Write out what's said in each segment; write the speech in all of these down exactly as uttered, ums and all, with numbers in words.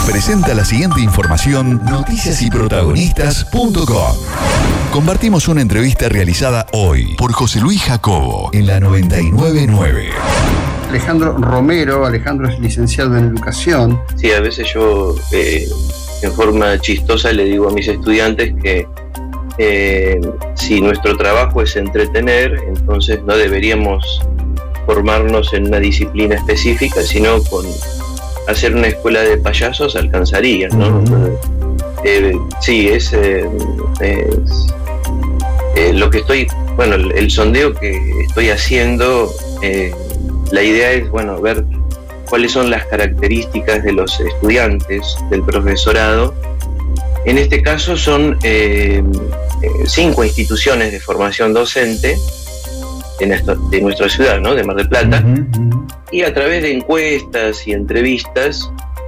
presenta la siguiente información noticias y protagonistas punto com. Compartimos una entrevista realizada hoy por José Luis Jacobo en la noventa y nueve punto nueve. Alejandro Romero, Alejandro es licenciado en Educación. Sí, a veces yo eh, en forma chistosa le digo a mis estudiantes que eh, si nuestro trabajo es entretener, entonces no deberíamos formarnos en una disciplina específica, sino con hacer una escuela de payasos alcanzaría, ¿no? Uh-huh. Eh, sí, es, eh, es eh, lo que estoy, bueno, el, el sondeo que estoy haciendo, eh, la idea es, bueno, ver cuáles son las características de los estudiantes, del profesorado. En este caso son eh, cinco instituciones de formación docente en esta, de nuestra ciudad, ¿no? De Mar del Plata. Uh-huh, uh-huh. Y a través de encuestas y entrevistas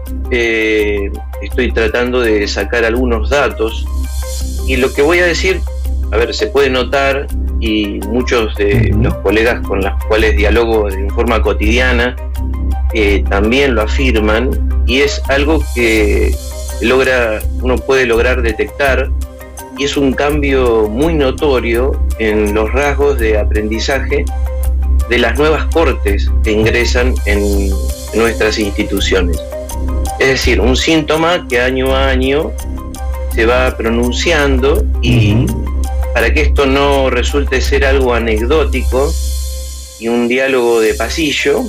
eh, estoy tratando de sacar algunos datos. Y lo que voy a decir, a ver, se puede notar, y muchos de uh-huh. los colegas con los cuales dialogo en forma cotidiana eh, también lo afirman, y es algo que logra, uno puede lograr detectar, y es un cambio muy notorio en los rasgos de aprendizaje de las nuevas cortes que ingresan en nuestras instituciones. Es decir, un síntoma que año a año se va pronunciando, y uh-huh. para que esto no resulte ser algo anecdótico y un diálogo de pasillo,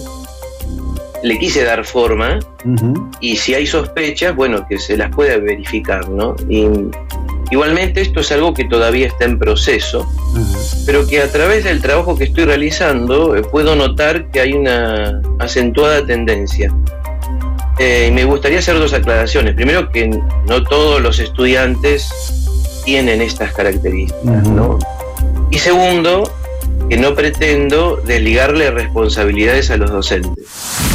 le quise dar forma, uh-huh. y si hay sospechas, bueno, que se las pueda verificar, ¿no? Y igualmente esto es algo que todavía está en proceso, uh-huh. pero que a través del trabajo que estoy realizando eh, puedo notar que hay una acentuada tendencia. Eh, y me gustaría hacer dos aclaraciones. Primero, que no todos los estudiantes tienen estas características, uh-huh. ¿no? Y segundo, que no pretendo desligarle responsabilidades a los docentes.